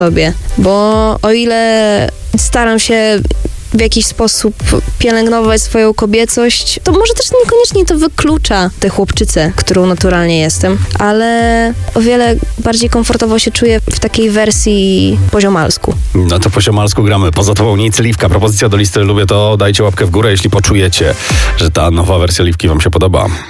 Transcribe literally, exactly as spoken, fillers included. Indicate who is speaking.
Speaker 1: sobie, bo o ile staram się w jakiś sposób pielęgnować swoją kobiecość, to może też niekoniecznie to wyklucza tę chłopczycę, którą naturalnie jestem, ale o wiele bardziej komfortowo się czuję w takiej wersji poziomalsku.
Speaker 2: No to poziomalsku gramy. Poza tobą nic Liwka. Propozycja do listy Lubię to, dajcie łapkę w górę, jeśli poczujecie, że ta nowa wersja Liwki wam się podoba.